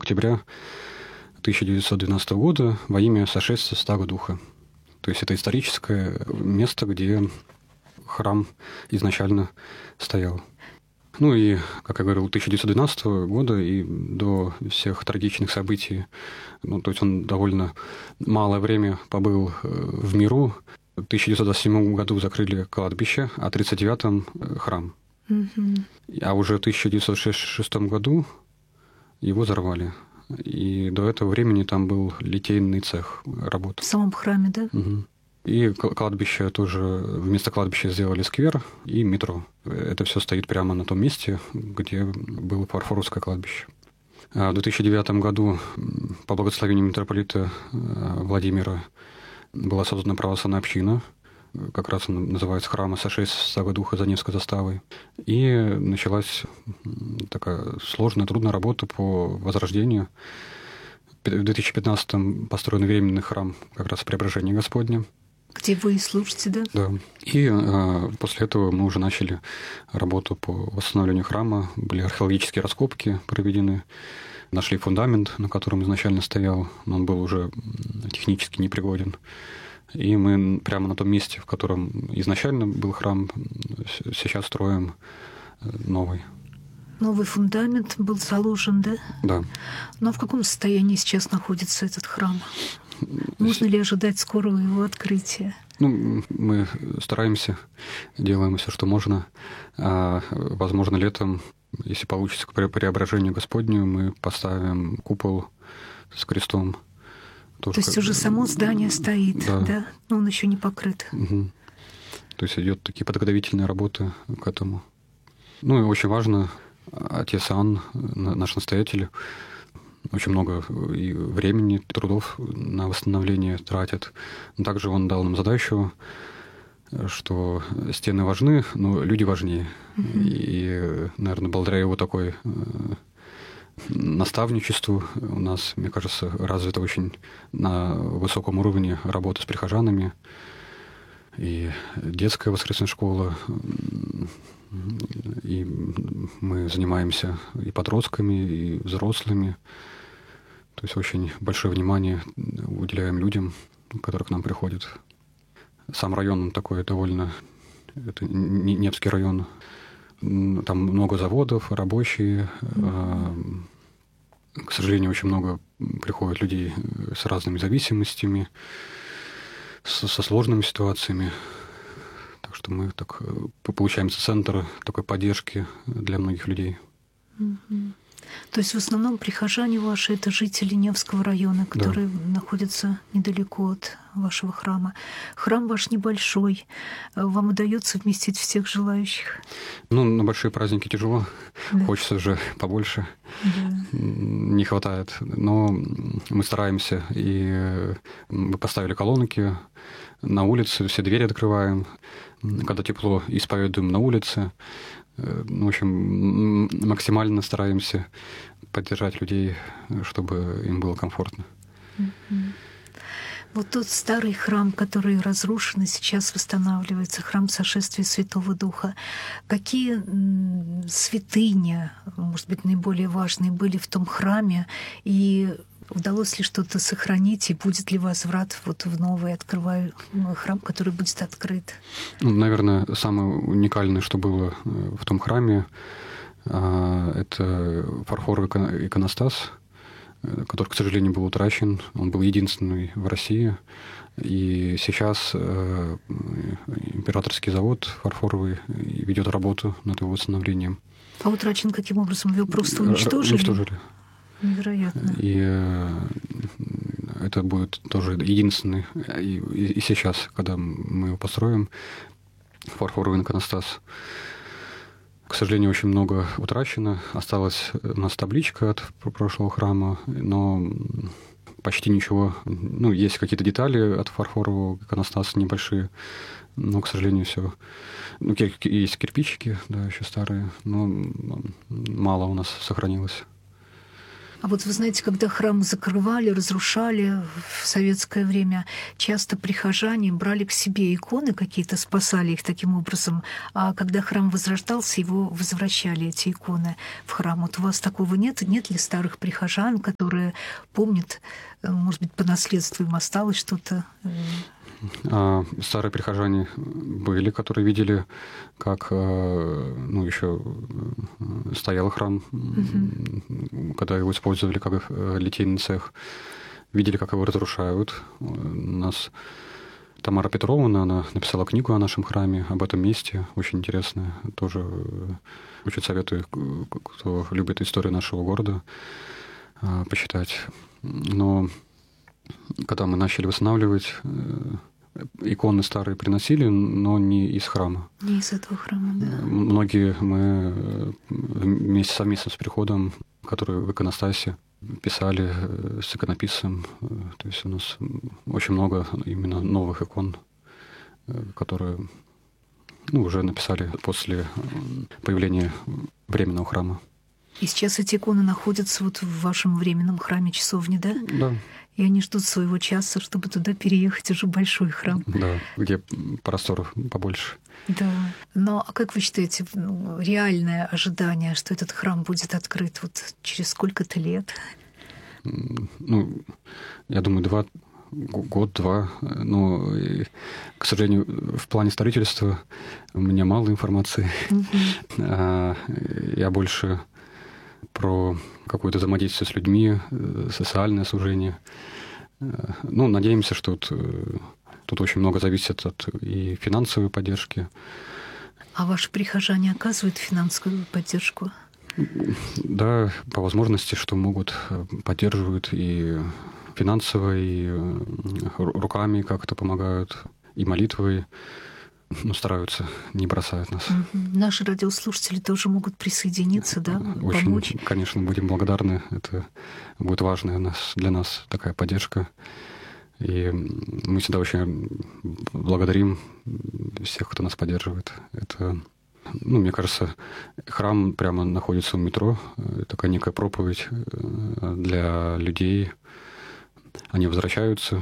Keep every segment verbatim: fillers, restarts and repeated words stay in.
октября тысяча девятьсот двенадцатого года во имя сошествия Святаго Духа. То есть это историческое место, где храм изначально стоял. Ну и, как я говорил, тысяча девятьсот двенадцатого года и до всех трагичных событий, ну, то есть он довольно малое время побыл в миру. В тысяча девятьсот двадцать седьмом году закрыли кладбище, а в тридцать девятом храм. Mm-hmm. А уже в тысяча девятьсот шестьдесят шестом году его взорвали. И до этого времени там был литейный цех работ. В самом храме, да? Угу. И кладбище тоже, вместо кладбища сделали сквер и метро. Это все стоит прямо на том месте, где было Фарфоровское кладбище. В две тысячи девятом году по благословению митрополита Владимира была создана православная община, как раз она называется «Храма сошествия Святаго Духа за Невской заставой». И началась такая сложная, трудная работа по возрождению. В две тысячи пятнадцатом построен временный храм как раз Преображения Господня. Где вы и служите, да? Да. И э, после этого мы уже начали работу по восстановлению храма. Были археологические раскопки проведены. Нашли фундамент, на котором изначально стоял, но он был уже технически непригоден. И мы прямо на том месте, в котором изначально был храм, сейчас строим новый. Новый фундамент был заложен, да? Да. Но в каком состоянии сейчас находится этот храм? Можно ли ожидать скорого его открытия? Ну, мы стараемся, делаем все, что можно. А, возможно, летом, если получится, к преображению Господню, мы поставим купол с крестом. Тоже То есть как... уже само здание стоит, да? да? Но он еще не покрыт. Угу. То есть идет такие подготовительные работы к этому. Ну и очень важно, отец Иоанн, наш настоятель, очень много и времени, и трудов на восстановление тратит. Но также он дал нам задачу, что стены важны, но люди важнее. Mm-hmm. И, наверное, благодаря его такой наставничеству у нас, мне кажется, развита очень на высоком уровне работа с прихожанами. И детская воскресная школа, и мы занимаемся и подростками, и взрослыми. То есть очень большое внимание уделяем людям, которые к нам приходят. Сам район он такой довольно... Это Невский район. Там много заводов, рабочие. Mm-hmm. К сожалению, очень много приходит людей с разными зависимостями, со, со сложными ситуациями. Так что мы так получаемся центр такой поддержки для многих людей. Mm-hmm. То есть в основном прихожане ваши — это жители Невского района, которые да. находятся недалеко от вашего храма. Храм ваш небольшой. Вам удается вместить всех желающих? Ну, на большие праздники тяжело. Да. Хочется же побольше. Да. Не хватает. Но мы стараемся. И мы поставили колонки на улице, все двери открываем. Когда тепло, исповедуем на улице. В общем, максимально стараемся поддержать людей, чтобы им было комфортно. Mm-hmm. Вот тот старый храм, который разрушен и сейчас восстанавливается, храм Сошествия Святого Духа. Какие святыни, может быть, наиболее важные были в том храме? И удалось ли что-то сохранить? И будет ли возврат вот в новый открываю храм, который будет открыт? Наверное, самое уникальное, что было в том храме, это фарфоровый иконостас, который, к сожалению, был утрачен. Он был единственный в России. И сейчас императорский завод фарфоровый ведет работу над его восстановлением. А утрачен каким образом? Его просто уничтожили? Уничтожили. Невероятно. И это будет тоже единственный. И, и сейчас, когда мы его построим, фарфоровый иконостас. К сожалению, очень много утрачено. Осталась у нас табличка от прошлого храма, но почти ничего. Ну, есть какие-то детали от фарфорового иконостаса небольшие, но, к сожалению, все. Ну, есть кирпичики, да, еще старые, но мало у нас сохранилось. А вот вы знаете, когда храм закрывали, разрушали в советское время, часто прихожане брали к себе иконы какие-то, спасали их таким образом, а когда храм возрождался, его возвращали, эти иконы, в храм. Вот у вас такого нет? Нет ли старых прихожан, которые помнят, может быть, по наследству им осталось что-то? А старые прихожане были, которые видели, как, ну, еще стоял храм, угу. когда его использовали как литейный цех, видели, как его разрушают. У нас Тамара Петровна, она написала книгу о нашем храме, об этом месте, очень интересная. Тоже очень советую, кто любит историю нашего города, почитать. Но когда мы начали восстанавливать, иконы старые приносили, но не из храма. Не из этого храма, да. Многие мы вместе совместно с приходом, которые в иконостасе, писали с иконописцем. То есть у нас очень много именно новых икон, которые, ну, уже написали после появления временного храма. И сейчас эти иконы находятся вот в вашем временном храме часовни, да? Да. И они ждут своего часа, чтобы туда переехать, уже большой храм. Да, где просторов побольше. Да. Но а как вы считаете, ну, реальное ожидание, что этот храм будет открыт вот через сколько-то лет? Ну, я думаю, два год-два. Но, к сожалению, в плане строительства у меня мало информации. Mm-hmm. Я больше про какое-то взаимодействие с людьми, социальное служение. Ну, надеемся, что тут, тут очень много зависит от и финансовой поддержки. А ваши прихожане оказывают финансовую поддержку? Да, по возможности, что могут, поддерживают и финансово, и руками как-то помогают, и молитвой. Ну, стараются, не бросают нас. Угу. Наши радиослушатели тоже могут присоединиться, да, очень, помочь? Конечно, будем благодарны. Это будет важная нас, для нас такая поддержка. И мы всегда очень благодарим всех, кто нас поддерживает. Это, ну, мне кажется, храм прямо находится у метро. Такая некая проповедь для людей. Они возвращаются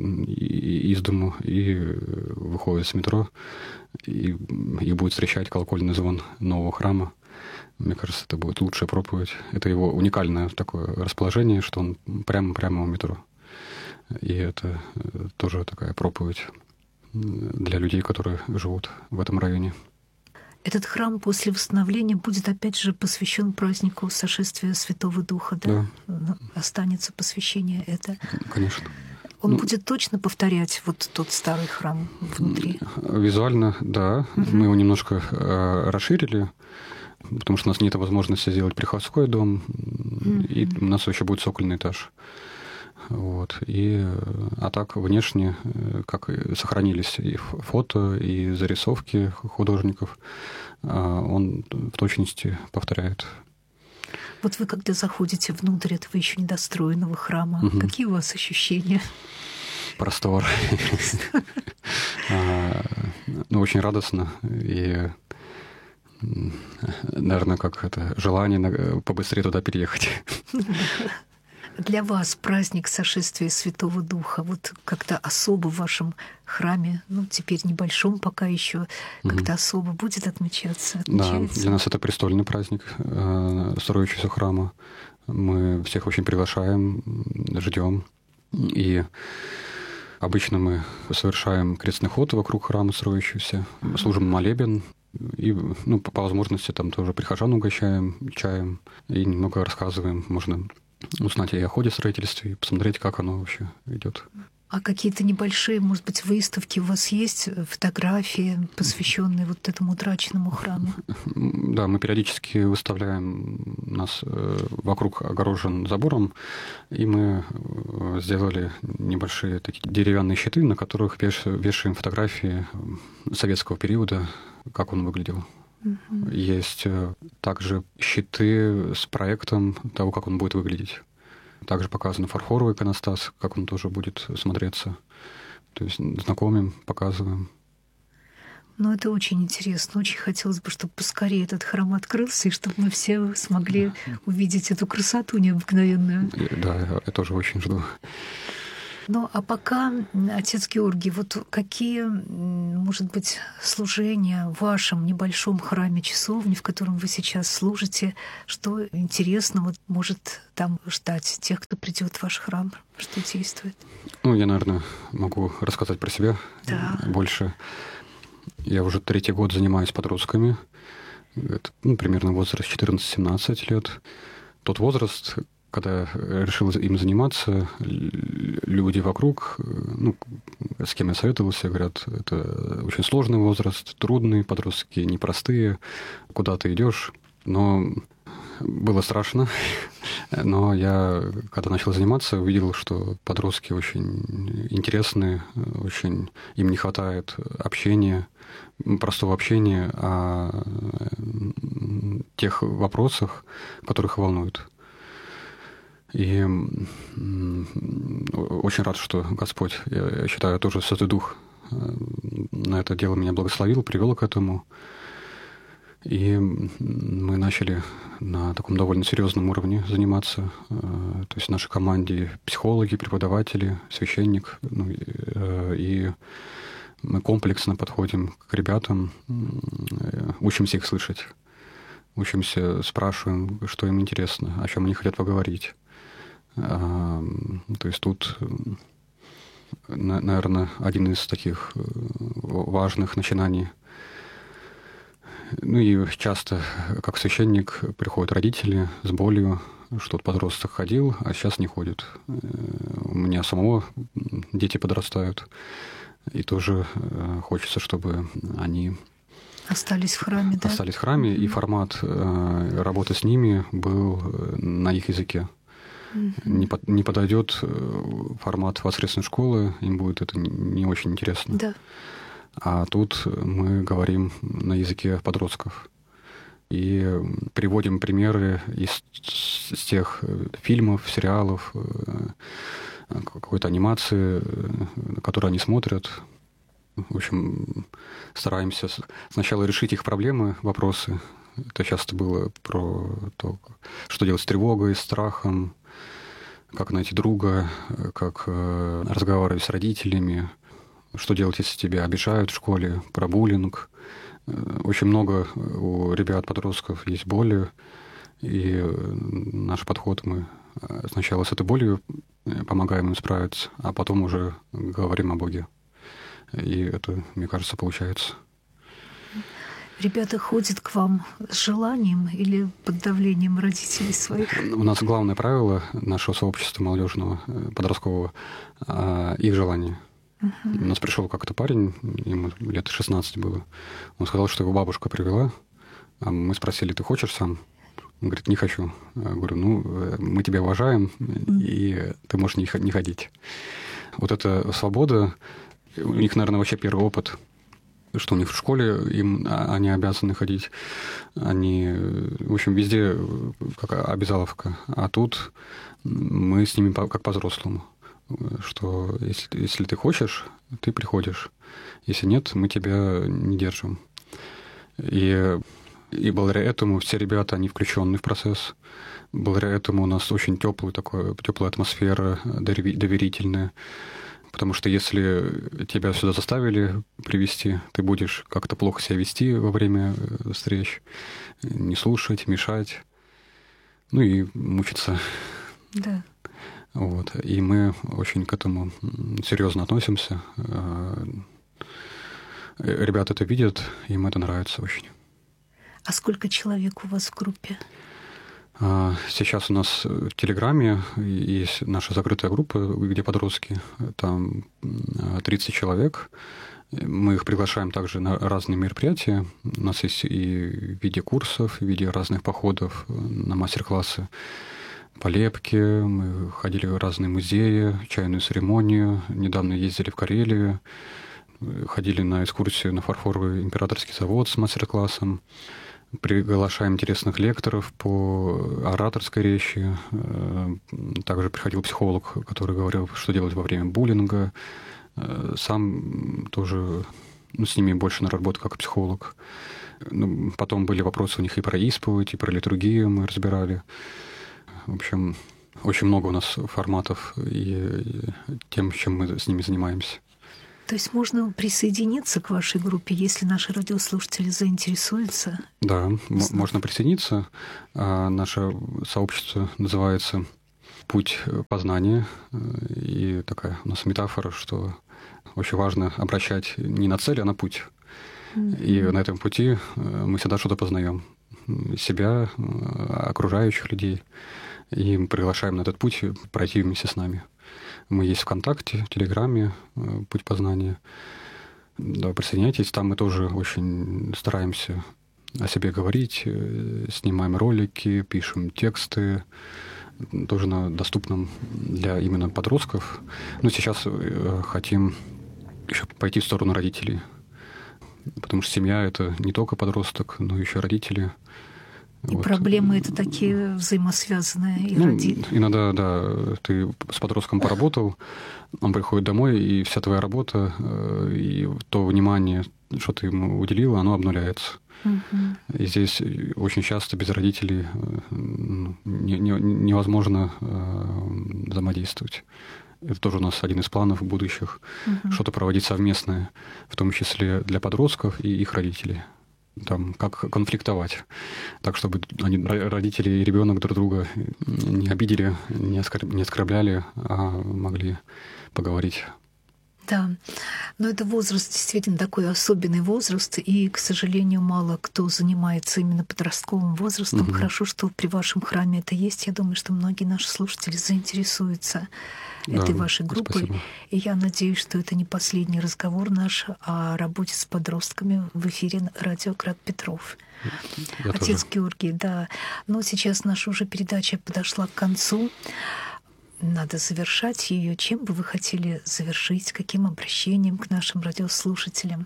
из дому и выходят с метро, и их будет встречать колокольный звон нового храма. Мне кажется, это будет лучшая проповедь. Это его уникальное такое расположение, что он прямо-прямо у метро. И это тоже такая проповедь для людей, которые живут в этом районе. Этот храм после восстановления будет опять же посвящен празднику сошествия Святого Духа, да? Да. Останется посвящение это? Конечно. Он ну, будет точно повторять вот тот старый храм внутри? Визуально, да. Угу. Мы его немножко э, расширили, потому что у нас нет возможности сделать приходской дом, угу. и у нас еще будет цокольный этаж. Вот. И, а так внешне как сохранились и фото, и зарисовки художников. Он в точности повторяет. Вот вы когда заходите внутрь этого еще недостроенного храма, угу. какие у вас ощущения? Простор. Ну, очень радостно. И, наверное, как это желание побыстрее туда переехать. Для вас праздник сошествия Святого Духа вот как-то особо в вашем храме, ну, теперь небольшом пока еще, как-то mm-hmm. особо будет отмечаться? Да, для нас это престольный праздник строящегося храма. Мы всех очень приглашаем, ждем. И обычно мы совершаем крестный ход вокруг храма строящегося, служим молебен. И, ну, по возможности там тоже прихожан угощаем чаем и немного рассказываем. Можно узнать и о ходе строительства, и посмотреть, как оно вообще идет. А какие-то небольшие, может быть, выставки у вас есть, фотографии, посвященные вот этому утраченному храму? Да, мы периодически выставляем, нас вокруг огорожен забором, и мы сделали небольшие такие деревянные щиты, на которых вешаем фотографии советского периода, как он выглядел. Угу. Есть также щиты с проектом того, как он будет выглядеть. Также показан фарфоровый иконостас, как он тоже будет смотреться. То есть знакомим, показываем. Ну, это очень интересно. Очень хотелось бы, чтобы поскорее этот храм открылся, и чтобы мы все смогли увидеть эту красоту необыкновенную. Да, я тоже очень жду. Ну, а пока, отец Георгий, вот какие, может быть, служения в вашем небольшом храме-часовне, в котором вы сейчас служите, что интересно вот может там ждать тех, кто придет в ваш храм, что действует? Ну, я, наверное, могу рассказать про себя да. больше. Я уже третий год занимаюсь подростками. Это, ну, примерно возраст четырнадцать-семнадцать лет. Тот возраст, когда я решил им заниматься, люди вокруг, ну, с кем я советовался, говорят, это очень сложный возраст, трудный, подростки непростые, куда ты идешь. Но было страшно. Но я, когда начал заниматься, увидел, что подростки очень интересные, очень им не хватает общения, простого общения о тех вопросах, которые их волнуют. И очень рад, что Господь, я считаю, тоже Святой Дух на это дело меня благословил, привел к этому. И мы начали на таком довольно серьезном уровне заниматься. То есть в нашей команде психологи, преподаватели, священник. Ну, и мы комплексно подходим к ребятам, учимся их слышать, учимся, спрашиваем, что им интересно, о чем они хотят поговорить. То есть тут, наверное, один из таких важных начинаний. Ну и часто, как священник, приходят родители с болью, что подросток ходил, а сейчас не ходит. У меня самого дети подрастают, и тоже хочется, чтобы они остались в храме, да? Остались в храме, mm-hmm. и формат работы с ними был на их языке. Mm-hmm. Не, под, не подойдет формат воскресной школы, им будет это не очень интересно. Да. А тут мы говорим на языке подростков. И приводим примеры из, из тех фильмов, сериалов, какой-то анимации, которые они смотрят. В общем, стараемся сначала решить их проблемы, вопросы. Это часто было про то, что делать с тревогой, с страхом, как найти друга, как разговаривать с родителями, что делать, если тебя обижают в школе, про буллинг. Очень много у ребят, подростков есть боли, и наш подход, мы сначала с этой болью помогаем им справиться, а потом уже говорим о Боге. И это, мне кажется, получается. Ребята ходят к вам с желанием или под давлением родителей своих? У нас главное правило нашего сообщества молодежного, подросткового, их желание. Uh-huh. У нас пришел как-то парень, ему лет шестнадцать было. Он сказал, что его бабушка привела. А мы спросили, ты хочешь сам? Он говорит, не хочу. Я говорю, ну, мы тебя уважаем, uh-huh. и ты можешь не ходить. Вот эта свобода, у них, наверное, вообще первый опыт, что у них в школе им они обязаны ходить. Они, в общем, везде как обязаловка. А тут мы с ними как по-взрослому. Что если, если ты хочешь, ты приходишь. Если нет, мы тебя не держим. И, и благодаря этому все ребята, они включены в процесс. Благодаря этому у нас очень теплая, такая, теплая атмосфера, доверительная. Потому что если тебя сюда заставили привести, ты будешь как-то плохо себя вести во время встреч, не слушать, мешать, ну и мучиться. Да. Вот. И мы очень к этому серьезно относимся. Ребята это видят, им это нравится очень. А сколько человек у вас в группе? Сейчас у нас в Телеграме есть наша закрытая группа, где подростки. Там тридцать человек. Мы их приглашаем также на разные мероприятия. У нас есть и в виде курсов, и в виде разных походов на мастер-классы по лепке. Мы ходили в разные музеи, чайную церемонию. Недавно ездили в Карелию. Ходили на экскурсию на фарфоровый императорский завод с мастер-классом. Приглашаем интересных лекторов по ораторской речи. Также приходил психолог, который говорил, что делать во время буллинга. Сам тоже ну, с ними больше на работу как психолог. Ну, потом были вопросы у них и про исповедь, и про литургию мы разбирали. В общем, очень много у нас форматов и, и тем, чем мы с ними занимаемся. То есть можно присоединиться к вашей группе, если наши радиослушатели заинтересуются? Да, м- можно присоединиться. А наше сообщество называется «Путь познания». И такая у нас метафора, что очень важно обращать не на цель, а на путь. Mm-hmm. И на этом пути мы всегда что-то познаем. Себя, окружающих людей. И мы приглашаем на этот путь пройти вместе с нами. Мы есть ВКонтакте, в Телеграме, «Путь познания». Да, присоединяйтесь. Там мы тоже очень стараемся о себе говорить, снимаем ролики, пишем тексты, тоже на доступном для именно подростков. Но сейчас хотим еще пойти в сторону родителей. Потому что семья — это не только подросток, но еще родители. И вот. Проблемы это такие взаимосвязанные. И ну, роди... Иногда, да, ты с подростком поработал, он приходит домой, и вся твоя работа, и то внимание, что ты ему уделила, оно обнуляется. Угу. И здесь очень часто без родителей не, не, невозможно взаимодействовать. Это тоже у нас один из планов будущих, угу. что-то проводить совместное, в том числе для подростков и их родителей. Там, как конфликтовать, так, чтобы они, родители и ребенок друг друга не обидели, не оскорбляли, а могли поговорить. Да, но это возраст действительно такой особенный возраст, и, к сожалению, мало кто занимается именно подростковым возрастом. Угу. Хорошо, что при вашем храме это есть. Я думаю, что многие наши слушатели заинтересуются да, этой вашей группой. Спасибо. И я надеюсь, что это не последний разговор наш о работе с подростками в эфире радио Град Петров. Я Отец тоже. Георгий, да. Но сейчас наша уже передача подошла к концу. Надо завершать ее. Чем бы вы хотели завершить? Каким обращением к нашим радиослушателям?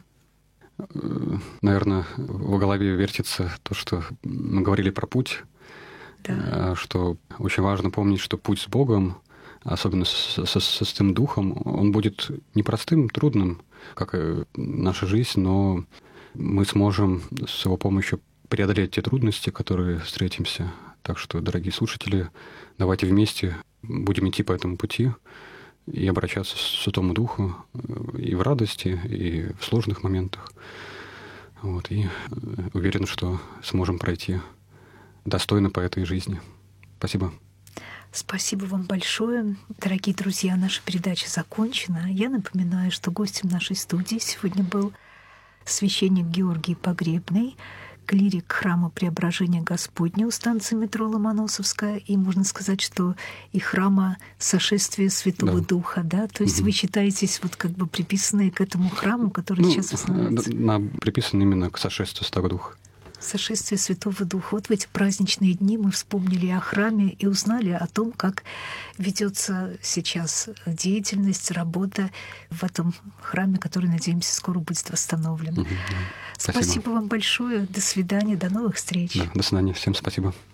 Наверное, в голове вертится то, что мы говорили про путь, да. Что очень важно помнить, что путь с Богом, особенно со, со, со Святым Духом, он будет непростым, трудным, как и наша жизнь, но мы сможем с его помощью преодолеть те трудности, которые встретимся. Так что, дорогие слушатели, давайте вместе будем идти по этому пути и обращаться к Святому Духу и в радости, и в сложных моментах. Вот, и уверен, что сможем пройти достойно по этой жизни. Спасибо. Спасибо вам большое. Дорогие друзья, наша передача закончена. Я напоминаю, что гостем нашей студии сегодня был священник Георгий Погребный, клирик храма Преображения Господня у станции метро Ломоносовская, и можно сказать, что и храма Сошествия Святого да. Духа, да? То есть угу. вы считаетесь вот как бы приписанные к этому храму, который ну, сейчас основывается? На, приписан именно к Сошествию Святого Духа. Сошествие Святого Духа. Вот в эти праздничные дни мы вспомнили о храме и узнали о том, как ведется сейчас деятельность, работа в этом храме, который, надеемся, скоро будет восстановлен. Угу, да. Спасибо. Спасибо вам большое. До свидания, до новых встреч. Да, до свидания. Всем спасибо.